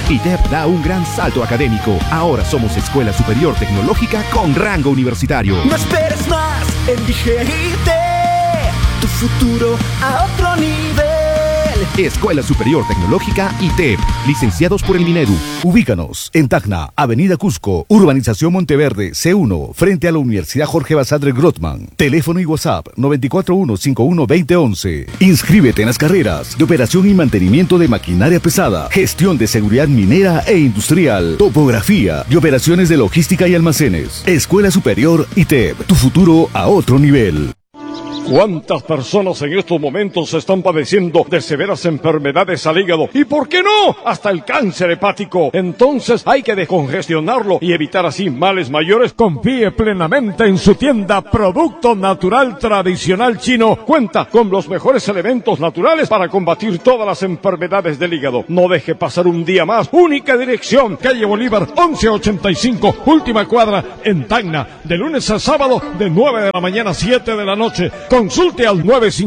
ITEP da un gran salto académico. Ahora somos Escuela Superior Tecnológica con rango universitario. No esperes más, elige ITEP, tu futuro a otro nivel. Escuela Superior Tecnológica ITEP, licenciados por el Minedu. Ubícanos en Tacna, Avenida Cusco, Urbanización Monteverde, C1, frente a la Universidad Jorge Basadre Grossman. Teléfono y WhatsApp 941-51-2011. Inscríbete en las carreras de operación y mantenimiento de maquinaria pesada, gestión de seguridad minera e industrial, topografía y operaciones de logística y almacenes. Escuela Superior ITEP, tu futuro a otro nivel. ¿Cuántas personas en estos momentos están padeciendo de severas enfermedades al hígado? ¿Y por qué no? Hasta el cáncer hepático. Entonces hay que descongestionarlo y evitar así males mayores. Confíe plenamente en su tienda Producto Natural Tradicional Chino. Cuenta con los mejores elementos naturales para combatir todas las enfermedades del hígado. No deje pasar un día más. Única dirección, calle Bolívar 1185, última cuadra en Tacna. De lunes a sábado de 9 de la mañana a 7 de la noche. Consulte al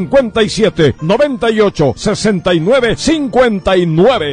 957-98-69-59.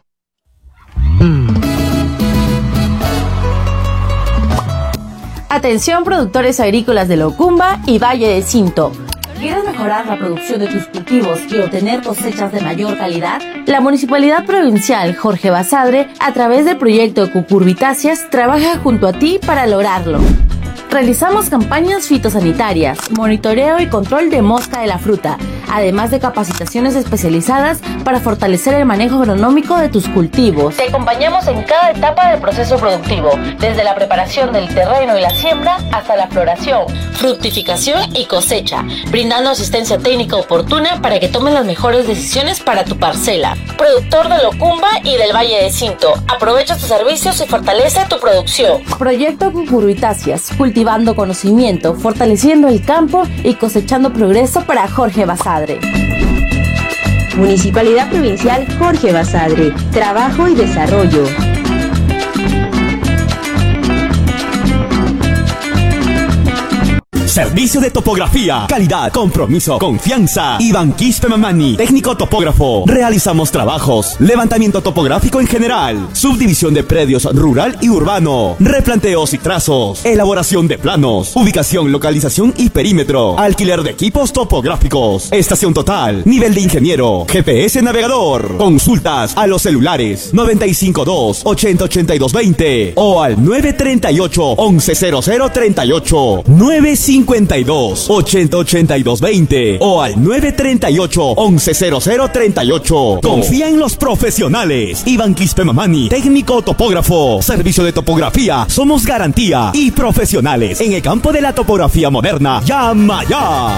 Atención productores agrícolas de Locumba y Valle de Cinto. ¿Quieres mejorar la producción de tus cultivos y obtener cosechas de mayor calidad? La Municipalidad Provincial Jorge Basadre, a través del proyecto Cucurbitáceas, trabaja junto a ti para lograrlo. Realizamos campañas fitosanitarias, monitoreo y control de mosca de la fruta, además de capacitaciones especializadas para fortalecer el manejo agronómico de tus cultivos. Te acompañamos en cada etapa del proceso productivo, desde la preparación del terreno y la siembra hasta la floración, fructificación y cosecha, brindando asistencia técnica oportuna para que tomes las mejores decisiones para tu parcela. Productor de Locumba y del Valle de Cinto, aprovecha tus servicios y fortalece tu producción. Proyecto Cucurbitáceas, cultivando conocimiento, fortaleciendo el campo y cosechando progreso para Jorge Basadre. Municipalidad Provincial Jorge Basadre, trabajo y desarrollo. Servicio de topografía, calidad, compromiso, confianza. Iván Quispe Mamani, técnico topógrafo. Realizamos trabajos, levantamiento topográfico en general, subdivisión de predios rural y urbano, replanteos y trazos, elaboración de planos, ubicación, localización y perímetro, alquiler de equipos topográficos, estación total, nivel de ingeniero, GPS navegador. Consultas a los celulares 952-808220 o al 938-110038, 952-808220 o al 938-110038. Confía en los profesionales. Iván Quispe Mamani, técnico topógrafo. Servicio de topografía. Somos garantía y profesionales en el campo de la topografía moderna. ¡Llama ya!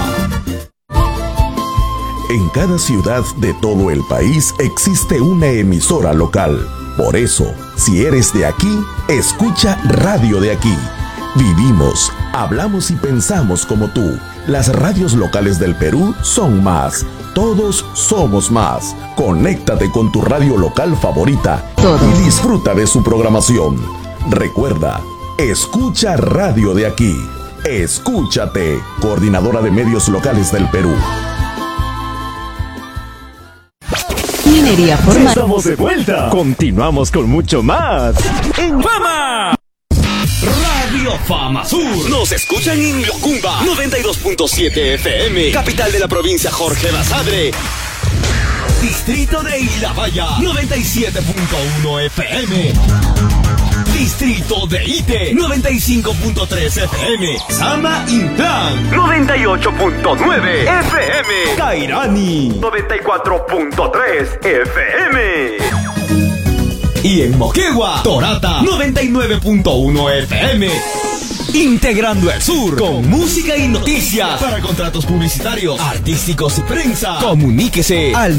En cada ciudad de todo el país existe una emisora local. Por eso, si eres de aquí, escucha Radio de Aquí. Vivimos, hablamos y pensamos como tú. Las radios locales del Perú son más. Todos somos más. Conéctate con tu radio local favorita y disfruta de su programación. Recuerda, escucha Radio de Aquí. Escúchate, Coordinadora de Medios Locales del Perú. Minería formal. Estamos de vuelta. Continuamos con mucho más en Fama. Radio Fama Sur. Nos escuchan en Locumba 92.7 FM, capital de la provincia Jorge Basadre. Distrito de Ilabaya 97.1 FM. Distrito de Ite 95.3 FM. Sama Intlan 98.9 FM. Cairani 94.3 FM. Y en Moquegua, Torata 99.1 FM. Integrando el sur con música y noticias. Para contratos publicitarios, artísticos y prensa, comuníquese al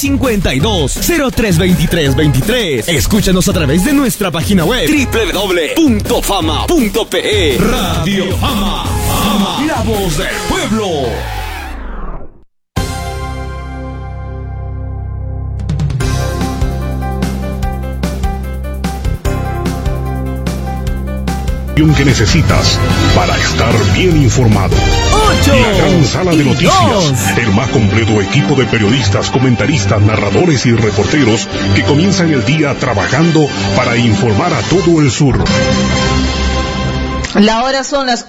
952-032323. Escúchanos a través de nuestra página web www.fama.pe. Radio Fama, Fama, la voz del pueblo. que necesitas para estar bien informado. 8 La gran sala de noticias, el más completo equipo de periodistas, comentaristas, narradores y reporteros que comienzan el día trabajando para informar a todo el sur. La hora son las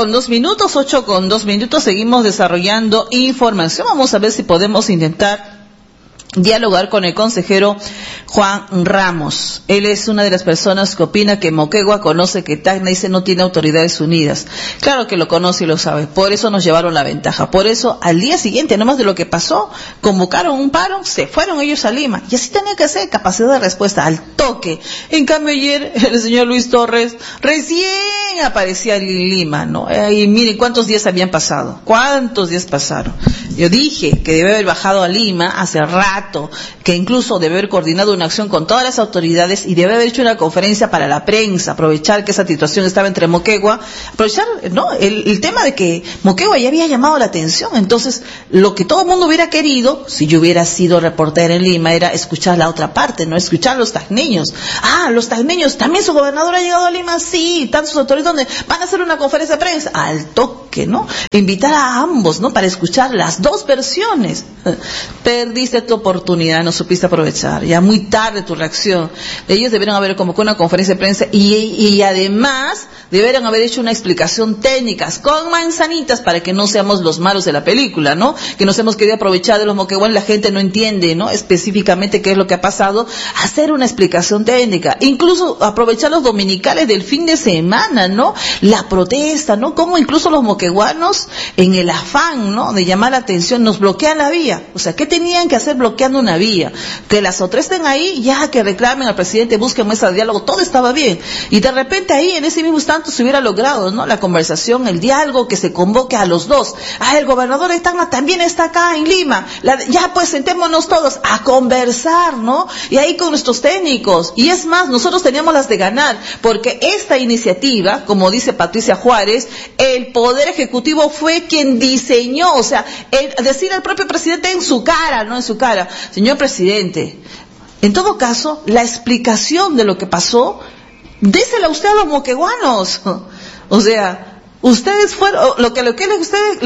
8:02, seguimos desarrollando información. Vamos a ver si podemos intentar dialogar con el consejero Juan Ramos. Él es una de las personas que opina que Moquegua conoce que Tacna dice no tiene autoridades unidas. Claro que lo conoce y lo sabe, por eso nos llevaron la ventaja. Por eso al día siguiente, nomás de lo que pasó, convocaron un paro, se fueron ellos a Lima. Y así tenía que ser, capacidad de respuesta al toque. En cambio ayer el señor Luis Torres recién aparecía en Lima, ¿no? Y miren cuántos días habían pasado, cuántos días pasaron. Yo dije que debe haber bajado a Lima hace rato, que incluso debe haber coordinado una acción con todas las autoridades y debe haber hecho una conferencia para la prensa, aprovechar que esa situación estaba entre Moquegua, aprovechar, ¿no?, el tema de que Moquegua ya había llamado la atención. Entonces, lo que todo el mundo hubiera querido, si yo hubiera sido reportera en Lima, era escuchar la otra parte, no escuchar a los tacneños. Los tacneños, también su gobernador ha llegado a Lima, sí, tantos sus autoridades donde van a hacer una conferencia de prensa, al toque, ¿no? Invitar a ambos, ¿no?, para escuchar las dos versiones. Perdiste tu oportunidad, no supiste aprovechar, ya muy tarde tu reacción. Ellos debieron haber convocado una conferencia de prensa y además debieron haber hecho una explicación técnica con manzanitas para que no seamos los malos de la película, ¿no? Que nos hemos querido aprovechar de los moquegüenos, la gente no entiende, ¿no?, específicamente qué es lo que ha pasado, hacer una explicación técnica, incluso aprovechar los dominicales del fin de semana, ¿no?, la protesta, ¿no?, como incluso los moqueguanos en el afán, ¿no?, de llamar la atención nos bloquean la vía. O sea, ¿qué tenían que hacer bloqueando una vía? Que las otras estén ahí, ya que reclamen al presidente, busquen mesa de diálogo, todo estaba bien. Y de repente ahí, en ese mismo instante, se hubiera logrado, ¿no?, la conversación, el diálogo, que se convoque a los dos. El gobernador de Tacna también está acá en Lima. Ya pues sentémonos todos a conversar, ¿no? Y ahí con nuestros técnicos. Y es más, nosotros teníamos las de ganar, porque esta iniciativa, como dice Patricia Juárez, el Poder Ejecutivo fue quien diseñó, o sea, decir al propio presidente en su cara, ¿no?, en su cara, señor presidente, en todo caso, la explicación de lo que pasó, désela usted a los moqueguanos. O sea, ustedes fueron, lo que le queda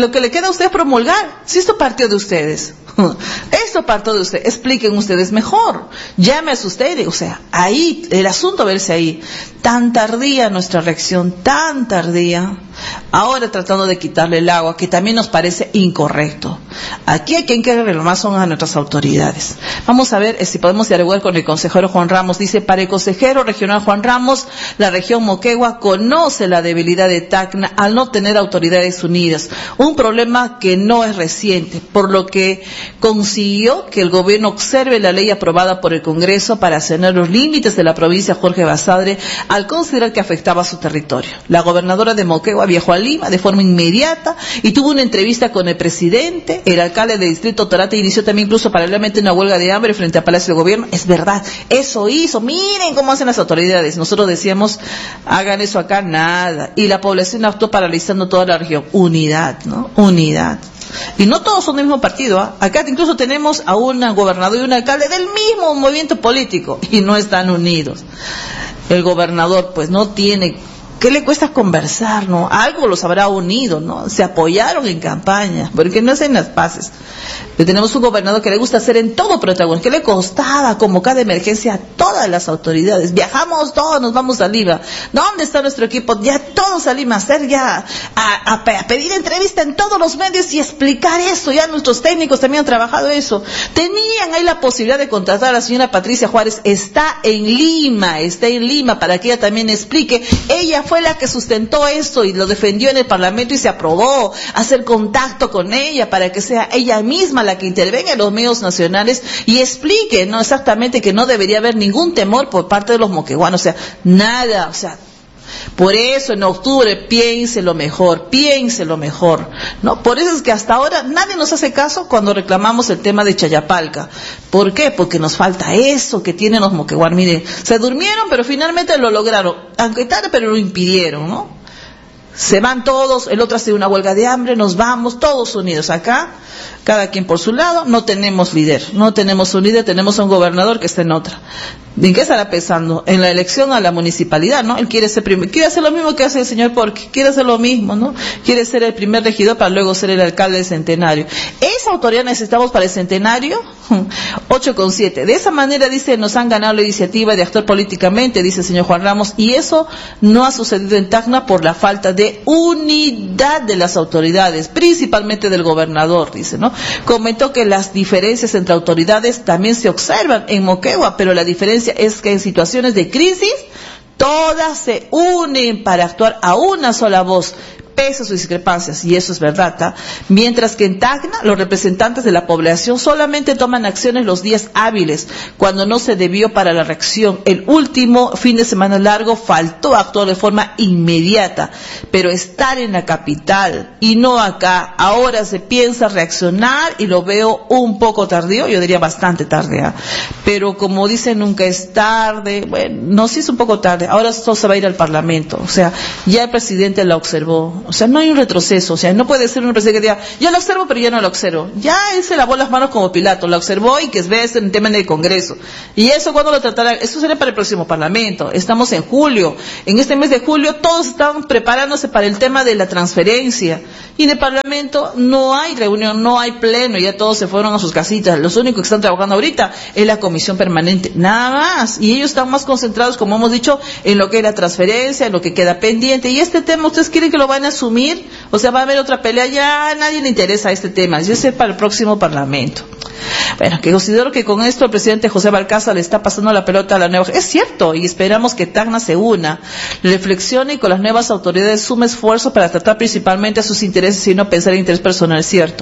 a usted es promulgar, si esto partió de ustedes. Esto partió de ustedes, expliquen ustedes mejor, llame a ustedes, o sea, ahí, el asunto verse ahí. Tan tardía nuestra reacción, tan tardía, ahora tratando de quitarle el agua, que también nos parece incorrecto. Aquí a quien quiere reclamar son a nuestras autoridades. Vamos a ver si podemos dialogar con el consejero Juan Ramos. Dice, para el consejero regional Juan Ramos, la región Moquegua conoce la debilidad de Tacna al no tener autoridades unidas, un problema que no es reciente, por lo que consiguió que el gobierno observe la ley aprobada por el Congreso para sanear los límites de la provincia Jorge Basadre al considerar que afectaba a su territorio. La gobernadora de Moquegua viajó a Lima de forma inmediata y tuvo una entrevista con el presidente. El alcalde del distrito Torate inició también incluso paralelamente una huelga de hambre frente al Palacio de Gobierno. Es verdad, eso hizo. Miren cómo hacen las autoridades. Nosotros decíamos, hagan eso acá, nada. Y la población actuó paralizando toda la región. Unidad, ¿no? Unidad. Y no todos son del mismo partido, ¿eh? Acá incluso tenemos a un gobernador y un alcalde del mismo movimiento político y no están unidos. El gobernador pues no tiene, ¿qué le cuesta conversar, no? Algo los habrá unido, ¿no? Se apoyaron en campaña, porque no hacen las paces. Tenemos un gobernador que le gusta hacer en todo protagonismo, que le costaba convocar de emergencia a todas las autoridades. Viajamos todos, nos vamos a Lima. ¿Dónde está nuestro equipo? Ya todos a Lima, hacer ya, a pedir entrevista en todos los medios y explicar eso. Ya nuestros técnicos también han trabajado eso. Tenían ahí la posibilidad de contratar a la señora Patricia Juárez. Está en Lima para que ella también explique. Ella fue la que sustentó esto y lo defendió en el Parlamento y se aprobó. Hacer contacto con ella para que sea ella misma la que intervenga en los medios nacionales y explique, ¿no?, exactamente que no debería haber ningún temor por parte de los moqueguanos, o sea, nada, o sea, por eso en octubre piénselo mejor, ¿no? Por eso es que hasta ahora nadie nos hace caso cuando reclamamos el tema de Chayapalca. ¿Por qué? Porque nos falta eso que tienen los moqueguanos. Miren, se durmieron pero finalmente lo lograron, aunque tarde pero lo impidieron, ¿no? Se van todos, el otro hace una huelga de hambre, nos vamos todos unidos acá, cada quien por su lado, no tenemos líder, tenemos un gobernador que está en otra. ¿En qué estará pensando? En la elección a la municipalidad, ¿no? Él quiere ser quiere hacer lo mismo que hace el señor Porqui, quiere hacer lo mismo, ¿no? Quiere ser el primer regidor para luego ser el alcalde del Centenario. ¿Esa autoridad necesitamos para el Centenario? 8,7. De esa manera, dice, nos han ganado la iniciativa de actuar políticamente, dice el señor Juan Ramos, y eso no ha sucedido en Tacna por la falta de unidad de las autoridades, principalmente del gobernador, dice, ¿no? Comentó que las diferencias entre autoridades también se observan en Moquegua, pero la diferencia es que en situaciones de crisis todas se unen para actuar a una sola voz, pese a sus discrepancias, y eso es verdad, ¿tá? Mientras que en Tacna los representantes de la población solamente toman acciones los días hábiles, cuando no se debió para la reacción. El último fin de semana largo faltó actuar de forma inmediata, pero estar en la capital y no acá, ahora se piensa reaccionar y lo veo un poco tardío, yo diría bastante tarde, ¿eh? Pero como dicen, nunca es tarde, bueno, no, sí es un poco tarde, ahora esto se va a ir al Parlamento, o sea, ya el presidente la observó. O sea, no hay un retroceso, o sea, no puede ser un presidente que diga, yo lo observo pero yo no lo observo. Ya él se lavó las manos como Pilato, lo observó y que vea este tema en el Congreso. Y eso, ¿cuándo lo tratará? Eso será para el próximo Parlamento. Estamos en julio. En este mes de julio todos están preparándose para el tema de la transferencia. Y en el Parlamento no hay reunión, no hay pleno, ya todos se fueron a sus casitas. Los únicos que están trabajando ahorita es la comisión permanente, nada más. Y ellos están más concentrados, como hemos dicho, en lo que es la transferencia, en lo que queda pendiente. Y este tema, ¿ustedes quieren que lo van a asumir? O sea, va a haber otra pelea, ya a nadie le interesa este tema, yo sé, para el próximo Parlamento. Bueno, que considero que con esto el presidente José Balcázar le está pasando la pelota a la nueva. Es cierto, y esperamos que Tacna se una, reflexione y con las nuevas autoridades sume esfuerzo para tratar principalmente a sus intereses y no pensar en interés personal, es cierto.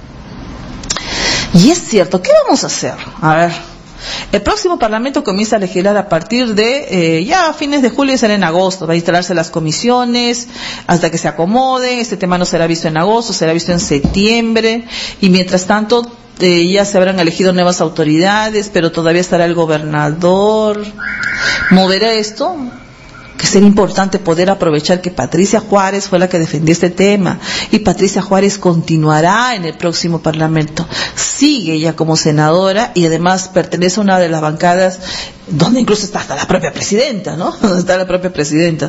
Y es cierto, ¿qué vamos a hacer? A ver. El próximo Parlamento comienza a legislar a partir de ya a fines de julio y será en agosto. Va a instalarse las comisiones hasta que se acomoden. Este tema no será visto en agosto, será visto en septiembre. Y mientras tanto ya se habrán elegido nuevas autoridades, pero todavía estará el gobernador. ¿Moverá esto? Que sería importante poder aprovechar que Patricia Juárez fue la que defendió este tema y Patricia Juárez continuará en el próximo Parlamento, sigue ya como senadora y además pertenece a una de las bancadas donde incluso está hasta la propia presidenta, ¿no? Está la propia presidenta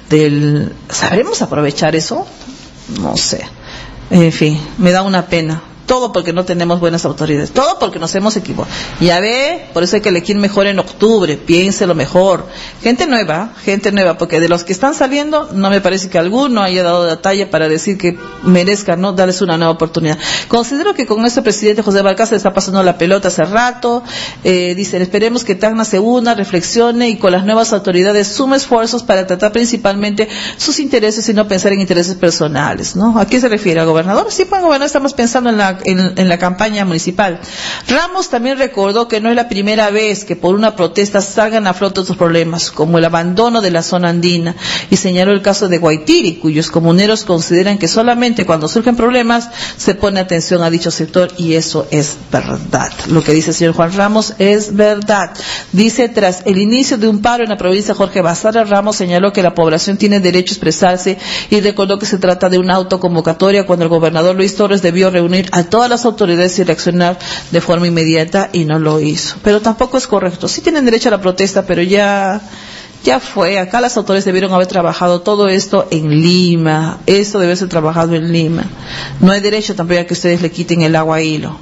¿sabremos aprovechar eso? No sé, en fin, me da una pena. Todo porque no tenemos buenas autoridades, todo porque nos hemos equivocado. Ya ve, por eso hay que elegir mejor en octubre, piénselo mejor. Gente nueva, porque de los que están saliendo, no me parece que alguno haya dado la talla para decir que merezcan, ¿no?, darles una nueva oportunidad. Considero que con nuestro presidente José Balcázar está pasando la pelota hace rato. Dicen, esperemos que Tacna se una, reflexione y con las nuevas autoridades sume esfuerzos para tratar principalmente sus intereses y no pensar en intereses personales, ¿no? ¿A qué se refiere? ¿Al gobernador? Sí, pues, gobernador, estamos pensando en la campaña municipal. Ramos también recordó que no es la primera vez que por una protesta salgan a flote otros problemas, como el abandono de la zona andina, y señaló el caso de Guaitiri, cuyos comuneros consideran que solamente cuando surgen problemas se pone atención a dicho sector, y eso es verdad. Lo que dice el señor Juan Ramos es verdad. Dice, tras el inicio de un paro en la provincia Jorge Basadre, Ramos señaló que la población tiene derecho a expresarse y recordó que se trata de una autoconvocatoria cuando el gobernador Luis Torres debió reunir a todas las autoridades y reaccionar de forma inmediata y no lo hizo. Pero tampoco es correcto. Sí tienen derecho a la protesta, pero ya fue. Acá las autoridades debieron haber trabajado todo esto en Lima. Esto debe ser trabajado en Lima. No hay derecho tampoco a que ustedes le quiten el agua a hilo.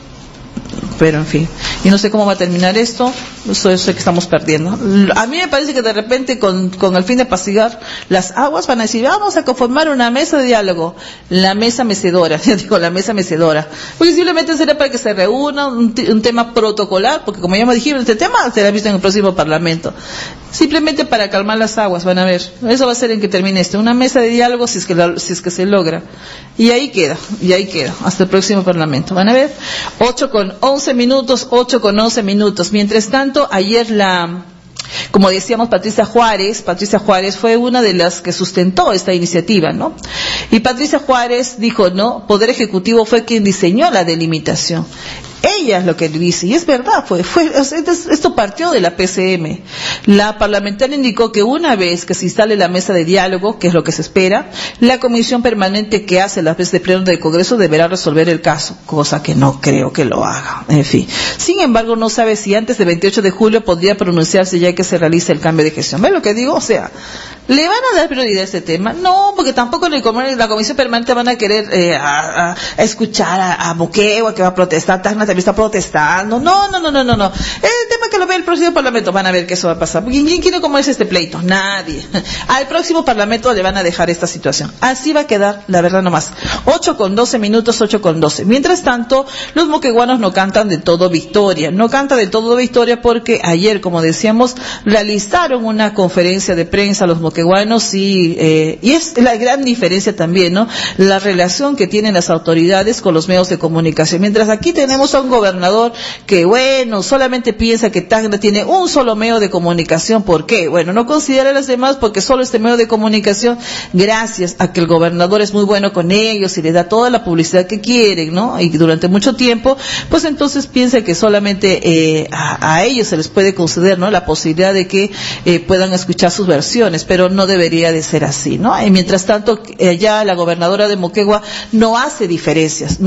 Pero en fin, y no sé cómo va a terminar esto, eso sé que estamos perdiendo. A mí me parece que de repente con el fin de apaciguar las aguas van a decir, vamos a conformar una mesa de diálogo, la mesa mecedora, yo digo la mesa mecedora, porque simplemente será para que se reúna un tema protocolar, porque como ya me dijimos, este tema será visto en el próximo Parlamento, simplemente para calmar las aguas, van a ver, eso va a ser en que termine esto, una mesa de diálogo si es que se logra, y ahí queda, hasta el próximo Parlamento, van a ver. 8:11 minutos. Mientras tanto, ayer como decíamos, Patricia Juárez fue una de las que sustentó esta iniciativa, ¿no? Y Patricia Juárez dijo, no, Poder Ejecutivo fue quien diseñó la delimitación. Ella es lo que dice, y es verdad, esto partió de la PCM. La parlamentaria indicó que una vez que se instale la mesa de diálogo, que es lo que se espera, la comisión permanente que hace las veces de pleno del Congreso deberá resolver el caso, cosa que no creo que lo haga. En fin, sin embargo, no sabe si antes del 28 de julio podría pronunciarse ya que se realice el cambio de gestión. ¿Ves lo que digo? O sea, ¿le van a dar prioridad a este tema? No, porque tampoco en la comisión permanente van a querer a escuchar a Moquegua que va a protestar. Tacna también está protestando. No. El tema que lo ve el próximo parlamento, van a ver que eso va a pasar. ¿Quién quiere comerse este pleito? Nadie. Al próximo parlamento le van a dejar esta situación. Así va a quedar, la verdad nomás. 8:12 minutos, 8:12. Mientras tanto, los moqueguanos no cantan de todo victoria. No cantan de todo victoria porque ayer, como decíamos, realizaron una conferencia de prensa los moqueguanos y es la gran diferencia también, ¿no? La relación que tienen las autoridades con los medios de comunicación. Mientras aquí tenemos a un gobernador que, bueno, solamente piensa que Tacna tiene un solo medio de comunicación. ¿Por qué? Bueno, no considera a los demás porque solo este medio de comunicación, gracias a que el gobernador es muy bueno con ellos y les da toda la publicidad que quieren, ¿no? Y durante mucho tiempo, pues entonces piensa que solamente a ellos se les puede conceder, ¿no?, la posibilidad de que puedan escuchar sus versiones, pero no debería de ser así, ¿no? Y mientras tanto, ya la gobernadora de Moquegua no hace diferencias.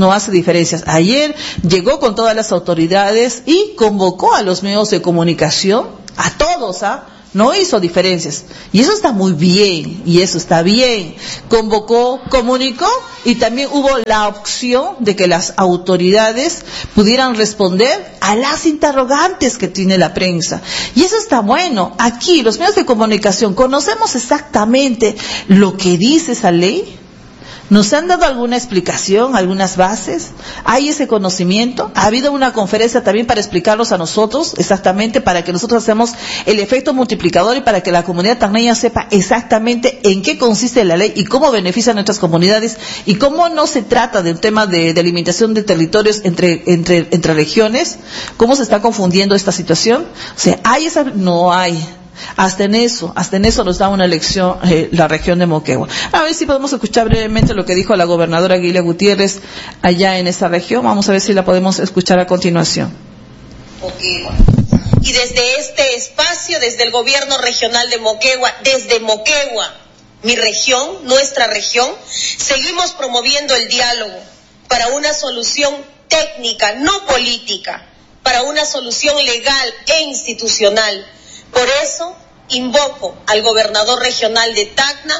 Ayer llegó con todas las autoridades y convocó a los medios de comunicación, a todos, no hizo diferencias, y eso está muy bien, y eso está bien. Convocó, comunicó, y también hubo la opción de que las autoridades pudieran responder a las interrogantes que tiene la prensa, y eso está bueno. Aquí los medios de comunicación conocemos exactamente lo que dice esa ley. ¿Nos han dado alguna explicación, algunas bases? ¿Hay ese conocimiento? ¿Ha habido una conferencia también para explicarlos a nosotros, exactamente, para que nosotros hacemos el efecto multiplicador y para que la comunidad tacneña sepa exactamente en qué consiste la ley y cómo beneficia a nuestras comunidades y cómo no se trata de un tema de delimitación de territorios entre regiones? ¿Cómo se está confundiendo esta situación? O sea, ¿hay esa? No hay. Hasta en eso nos da una lección la región de Moquegua. A ver si podemos escuchar brevemente lo que dijo la gobernadora Guilia Gutiérrez allá en esa región. Vamos a ver si la podemos escuchar a continuación. Moquegua. Y desde este espacio, desde el gobierno regional de Moquegua, desde Moquegua, mi región, nuestra región, seguimos promoviendo el diálogo para una solución técnica, no política, para una solución legal e institucional. Por eso invoco al gobernador regional de Tacna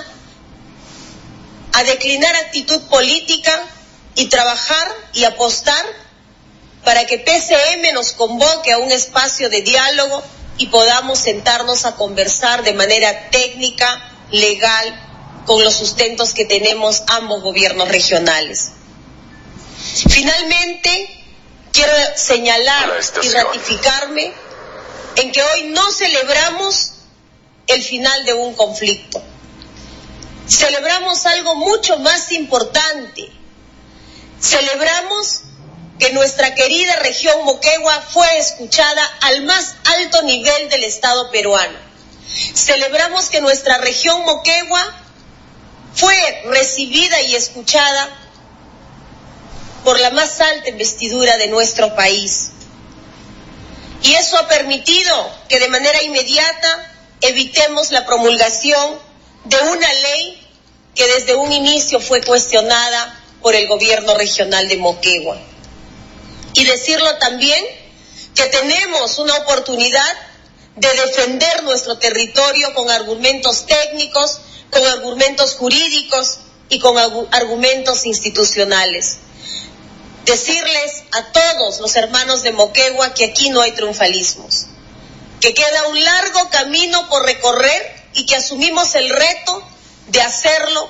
a declinar actitud política y trabajar y apostar para que PCM nos convoque a un espacio de diálogo y podamos sentarnos a conversar de manera técnica, legal, con los sustentos que tenemos ambos gobiernos regionales. Finalmente, quiero señalar y ratificarme en que hoy no celebramos el final de un conflicto. Celebramos algo mucho más importante. Celebramos que nuestra querida región Moquegua fue escuchada al más alto nivel del Estado peruano. Celebramos que nuestra región Moquegua fue recibida y escuchada por la más alta investidura de nuestro país. Y eso ha permitido que de manera inmediata evitemos la promulgación de una ley que desde un inicio fue cuestionada por el gobierno regional de Moquegua. Y decirlo también que tenemos una oportunidad de defender nuestro territorio con argumentos técnicos, con argumentos jurídicos y con argumentos institucionales. Decirles a todos los hermanos de Moquegua que aquí no hay triunfalismos, que queda un largo camino por recorrer y que asumimos el reto de hacerlo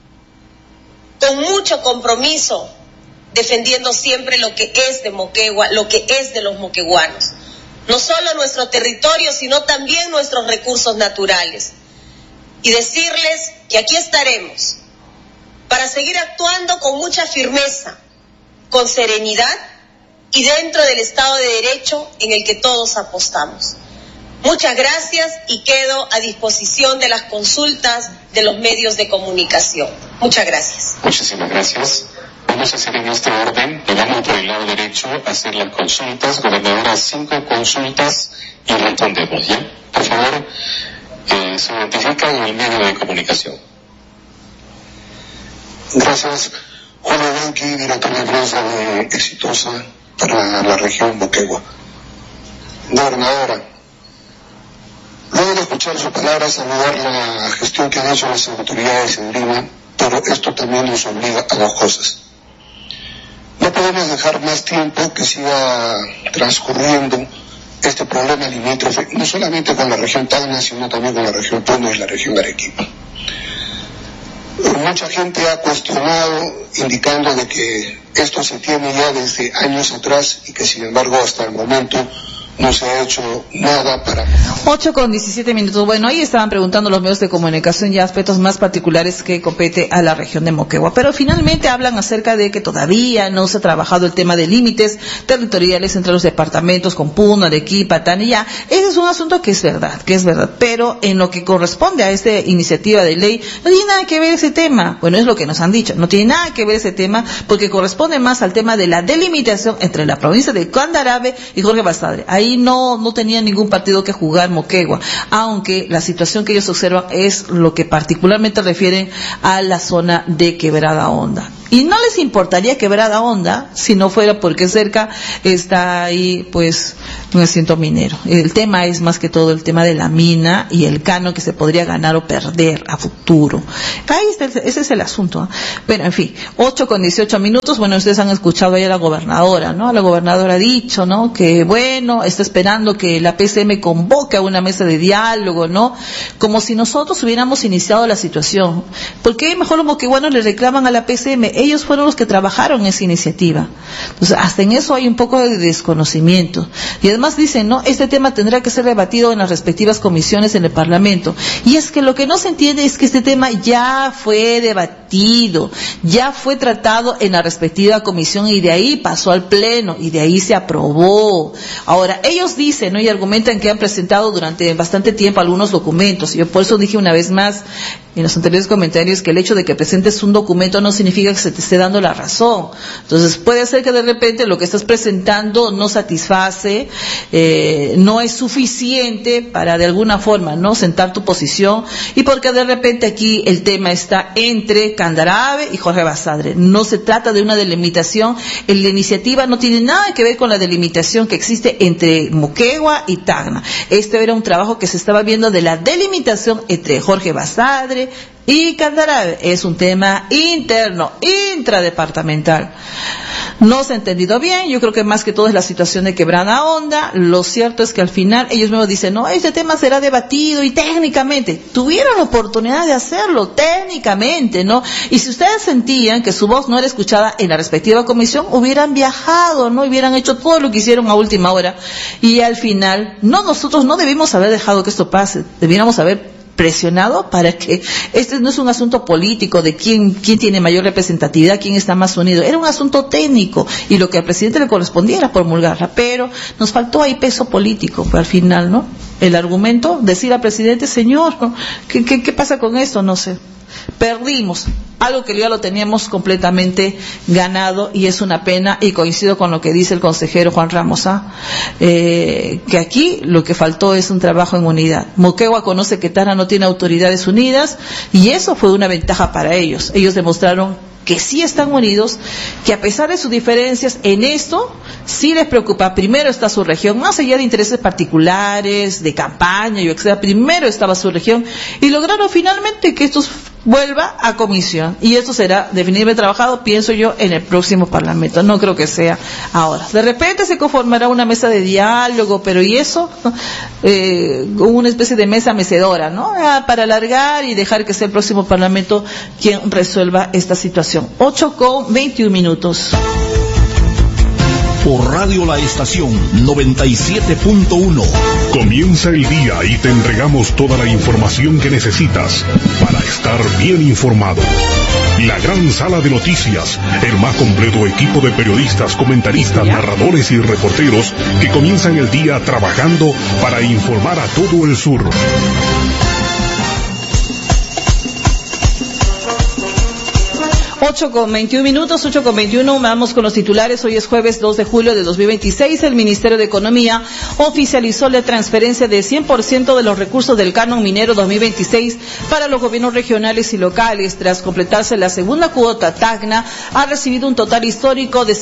con mucho compromiso, defendiendo siempre lo que es de Moquegua, lo que es de los moqueguanos. No solo nuestro territorio, sino también nuestros recursos naturales. Y decirles que aquí estaremos para seguir actuando con mucha firmeza, con serenidad y dentro del Estado de Derecho en el que todos apostamos. Muchas gracias y quedo a disposición de las consultas de los medios de comunicación. Muchas gracias. Muchísimas gracias. Vamos a hacer en este orden, nos vamos por el lado derecho a hacer las consultas. Gobernadora, 5 consultas y respondemos, ¿ya? Por favor, se identifica en el medio de comunicación. Gracias. Julio Banqui, director de prensa de Exitosa para la región Moquegua. Gobernadora, luego de escuchar sus palabras, saludar la gestión que han hecho las autoridades en Lima, pero esto también nos obliga a 2 cosas. No podemos dejar más tiempo que siga transcurriendo este problema limítrofe, no solamente con la región Tacna, sino también con la región Puno y la región Arequipa. Mucha gente ha cuestionado, indicando de que esto se tiene ya desde años atrás y que sin embargo hasta el momento no se ha hecho nada para... 8:17. Bueno, ahí estaban preguntando los medios de comunicación ya aspectos más particulares que compete a la región de Moquegua, pero finalmente hablan acerca de que todavía no se ha trabajado el tema de límites territoriales entre los departamentos con Puno, Arequipa, Tacna, ya. Ese es un asunto que es verdad, pero en lo que corresponde a esta iniciativa de ley, no tiene nada que ver ese tema. Bueno, es lo que nos han dicho, no tiene nada que ver ese tema, porque corresponde más al tema de la delimitación entre la provincia de Candarave y Jorge Basadre. Ahí no tenía ningún partido que jugar Moquegua, aunque la situación que ellos observan es lo que particularmente refieren a la zona de Quebrada Honda. Y no les importaría Quebrada Honda si no fuera porque cerca está ahí pues un asiento minero. El tema es más que todo el tema de la mina y el canon que se podría ganar o perder a futuro. Ahí está, ese es el asunto. Bueno, en fin, 8:18. Bueno, ustedes han escuchado ahí a la gobernadora, ¿no? La gobernadora ha dicho, ¿no? Que bueno, está esperando que la PCM convoque a una mesa de diálogo, ¿no? Como si nosotros hubiéramos iniciado la situación. ¿Por qué mejor los moqueguanos le reclaman a la PCM? Ellos fueron los que trabajaron esa iniciativa. Entonces, hasta en eso hay un poco de desconocimiento. Y además dicen, ¿no? Este tema tendrá que ser debatido en las respectivas comisiones en el Parlamento. Y es que lo que no se entiende es que este tema ya fue debatido, ya fue tratado en la respectiva comisión y de ahí pasó al Pleno y de ahí se aprobó. Ahora, ellos dicen, ¿no? Y argumentan que han presentado durante bastante tiempo algunos documentos. Y yo por eso dije una vez más en los anteriores comentarios que el hecho de que presentes un documento no significa que se te esté dando la razón. Entonces puede ser que de repente lo que estás presentando no satisface, no es suficiente para de alguna forma no sentar tu posición, y porque de repente aquí el tema está entre Candarave y Jorge Basadre. No se trata de una delimitación, la iniciativa no tiene nada que ver con la delimitación que existe entre Moquegua y Tacna. Este era un trabajo que se estaba viendo de la delimitación entre Jorge Basadre y Candarave. Es un tema interno, intradepartamental. No se ha entendido bien, yo creo que más que todo es la situación de Quebrada Honda. Lo cierto es que al final ellos mismos dicen, no, este tema será debatido y técnicamente, tuvieron la oportunidad de hacerlo, técnicamente, ¿no? Y si ustedes sentían que su voz no era escuchada en la respectiva comisión, hubieran viajado, ¿no? Hubieran hecho todo lo que hicieron a última hora. Y al final, nosotros no debimos haber dejado que esto pase, debiéramos haber presionado para que este no es un asunto político de quién tiene mayor representatividad, quién está más unido, era un asunto técnico y lo que al presidente le correspondía era promulgarla, pero nos faltó ahí peso político, pues al final, ¿no? El argumento, decir al presidente, señor, ¿no? ¿Qué pasa con esto? No sé. Perdimos algo que ya lo teníamos completamente ganado y es una pena, y coincido con lo que dice el consejero Juan Ramos, que aquí lo que faltó es un trabajo en unidad. Moquegua conoce que Tacna no tiene autoridades unidas y eso fue una ventaja para ellos. Ellos demostraron que sí están unidos, que a pesar de sus diferencias en esto, sí les preocupa. Primero está su región, más allá de intereses particulares, de campaña y etcétera, primero estaba su región y lograron finalmente que esto vuelva a comisión. Y esto será definitivamente trabajado, pienso yo, en el próximo Parlamento. No creo que sea ahora. De repente se conformará una mesa de diálogo, pero ¿y eso? Una especie de mesa mecedora, ¿no? Para alargar y dejar que sea el próximo Parlamento quien resuelva esta situación. 8:21. Por Radio La Estación 97.1. Comienza el día y te entregamos toda la información que necesitas para estar bien informado. La gran sala de noticias, el más completo equipo de periodistas, comentaristas, narradores y reporteros que comienzan el día trabajando para informar a todo el sur. 8:21, vamos con los titulares. Hoy es jueves 2 de julio de 2026. El Ministerio de Economía oficializó la transferencia de 100% de los recursos del Canon Minero 2026 para los gobiernos regionales y locales. Tras completarse la segunda cuota, Tacna ha recibido un total histórico de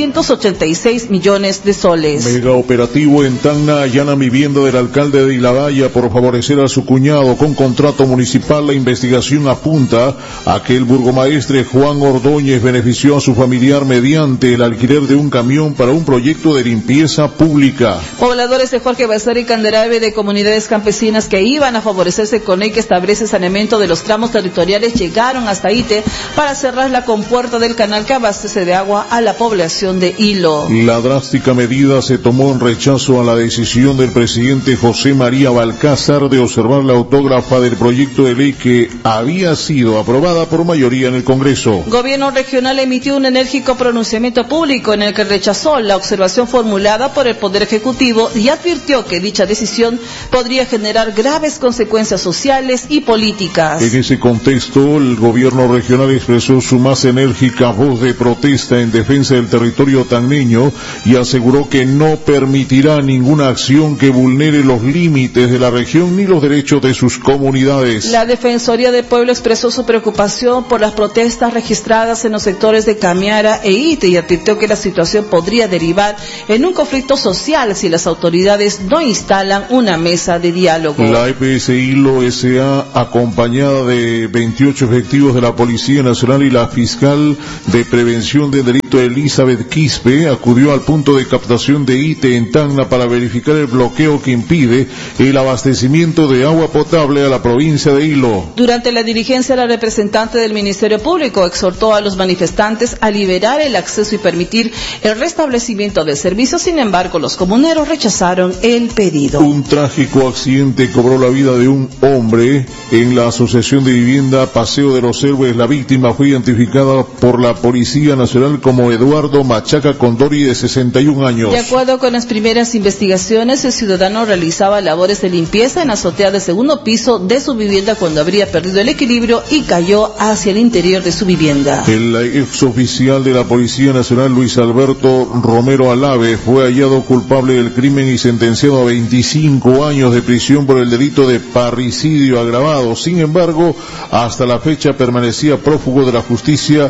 786 millones de soles. Mega operativo en Tacna allana vivienda del alcalde de Ilabaya por favorecer a su cuñado con contrato municipal. La investigación apunta a que el burgomaestre Juan Ordóñez benefició a su familiar mediante el alquiler de un camión para un proyecto de limpieza pública. Pobladores de Jorge Basadre y Candarave de comunidades campesinas que iban a favorecerse con ley que establece saneamiento de los tramos territoriales llegaron hasta Ite para cerrar la compuerta del canal que abastece de agua a la población de Hilo. La drástica medida se tomó en rechazo a la decisión del presidente José María Balcázar de observar la autógrafa del proyecto de ley que había sido aprobada por mayoría en el Congreso. Gobierno regional emitió un enérgico pronunciamiento público en el que rechazó la observación formulada por el Poder Ejecutivo y advirtió que dicha decisión podría generar graves consecuencias sociales y políticas. En ese contexto, el gobierno regional expresó su más enérgica voz de protesta en defensa del territorio tacneño y aseguró que no permitirá ninguna acción que vulnere los límites de la región ni los derechos de sus comunidades. La Defensoría del Pueblo expresó su preocupación por las protestas registradas en los sectores de Camiara e Ite y advirtió que la situación podría derivar en un conflicto social si las autoridades no instalan una mesa de diálogo. La EPS Hilo S.A., acompañada de 28 efectivos de la Policía Nacional y la fiscal de prevención del delito Elizabeth Quispe, acudió al punto de captación de Ite en Tacna para verificar el bloqueo que impide el abastecimiento de agua potable a la provincia de Hilo. Durante la diligencia, la representante del Ministerio Público exhortó a los manifestantes a liberar el acceso y permitir el restablecimiento del servicio. Sin embargo, los comuneros rechazaron el pedido. Un trágico accidente cobró la vida de un hombre en la Asociación de Vivienda Paseo de los Héroes. La víctima fue identificada por la Policía Nacional como Eduardo Machaca Condori, de 61 años. De acuerdo con las primeras investigaciones, el ciudadano realizaba labores de limpieza en la azotea del segundo piso de su vivienda cuando habría perdido el equilibrio y cayó hacia el interior de su vivienda. El exoficial de la Policía Nacional, Luis Alberto Romero Alave, fue hallado culpable del crimen y sentenciado a 25 años de prisión por el delito de parricidio agravado. Sin embargo, hasta la fecha permanecía prófugo de la justicia.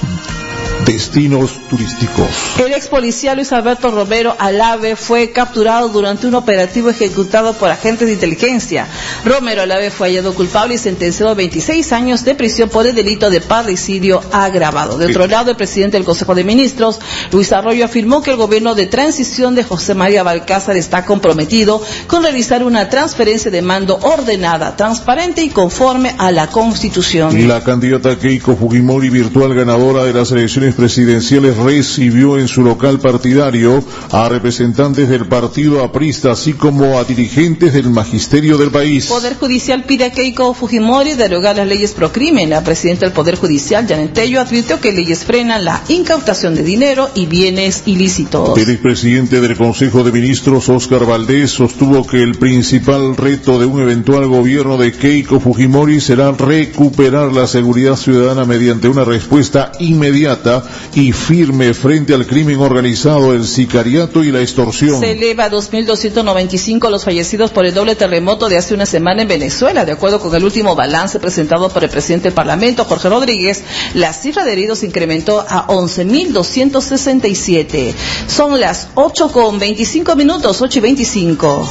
Destinos turísticos. El ex policía Luis Alberto Romero Alave fue capturado durante un operativo ejecutado por agentes de inteligencia. Romero Alave fue hallado culpable y sentenciado a 26 años de prisión por el delito de parricidio agravado. De otro lado, el presidente del Consejo de Ministros, Luis Arroyo, afirmó que el gobierno de transición de José María Balcázar está comprometido con realizar una transferencia de mando ordenada, transparente y conforme a la Constitución. La candidata Keiko Fujimori, virtual ganadora de las elecciones presidenciales, recibió en su local partidario a representantes del partido aprista, así como a dirigentes del magisterio del país. Poder Judicial pide a Keiko Fujimori derogar las leyes pro crimen. La presidenta del Poder Judicial, Janet Tello, advirtió que leyes frenan la incautación de dinero y bienes ilícitos. El expresidente del Consejo de Ministros, Óscar Valdés, sostuvo que el principal reto de un eventual gobierno de Keiko Fujimori será recuperar la seguridad ciudadana mediante una respuesta inmediata y firme frente al crimen organizado, el sicariato y la extorsión. Se eleva a 2.295 los fallecidos por el doble terremoto de hace una semana en Venezuela. De acuerdo con el último balance presentado por el presidente del Parlamento, Jorge Rodríguez, la cifra de heridos incrementó a 11.267. Son las 8:25, 8:25.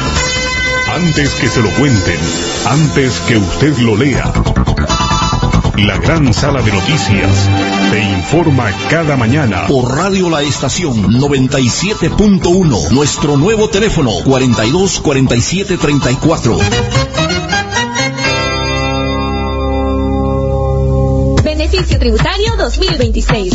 Antes que se lo cuenten, antes que usted lo lea, la gran sala de noticias te informa cada mañana. Por Radio La Estación 97.1. Nuestro nuevo teléfono 42 47 34. Beneficio tributario 2026.